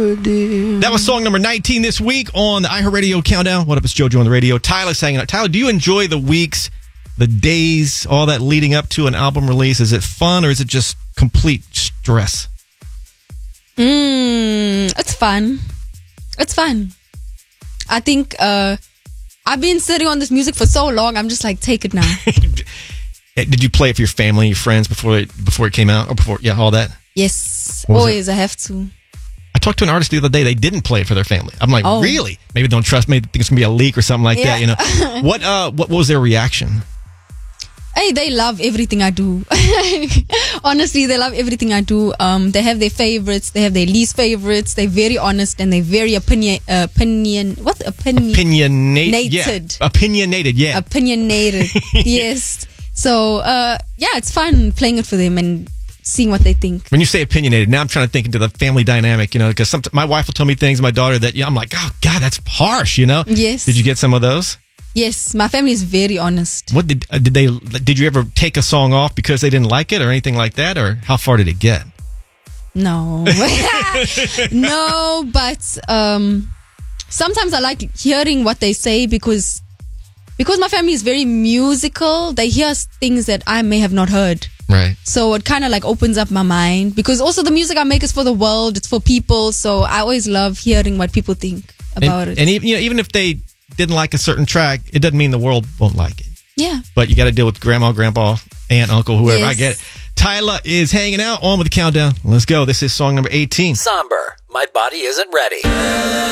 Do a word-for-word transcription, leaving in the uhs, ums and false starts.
dear. That was song number nineteen this week on the iHeartRadio Countdown. What up, it's JoJo on the radio. Tyler's hanging out. Tyler, do you enjoy the weeks, the days, all that leading up to an album release? Is it fun or is it just complete stress? Mm, it's fun. It's fun. I think uh, I've been sitting on this music for so long. I'm just like, take it now. Did you play it for your family, your friends before it before it came out, or before yeah, all that? Yes, What was always. I have to. I talked to an artist the other day. They didn't play it for their family. I'm like, Oh. really? Maybe they don't trust me. They think it's gonna be a leak or something like Yeah. that. You know what? Uh, what was their reaction? Hey, they love everything I do. Honestly, they love everything I do. Um, they have their favorites. They have their least favorites. They're very honest and they're very opinion. Uh, opinion. What opinion? Opinionated. Nated. Yeah. Opinionated. Yeah. Opinionated. Yes. So, uh, yeah, it's fun playing it for them and seeing what they think. When you say opinionated, now I'm trying to think into the family dynamic. You know, because my wife will tell me things. My daughter that yeah, I'm like, oh God, that's harsh. You know. Yes. Did you get some of those? Yes, my family is very honest. What did uh, did they? Did you ever take a song off because they didn't like it or anything like that, or how far did it get? No. No, but um, sometimes I like hearing what they say because because my family is very musical. They hear things that I may have not heard. Right. So it kind of like opens up my mind because also the music I make is for the world. It's for people. So I always love hearing what people think about and, it. And even, you know, even if they didn't like a certain track, it doesn't mean the world won't like it. Yeah. But you got to deal with grandma, grandpa, aunt, uncle, whoever. Yes. I get it. Tyler is hanging out on with the countdown. Let's go. This is song number eighteen. Somber. My body isn't ready.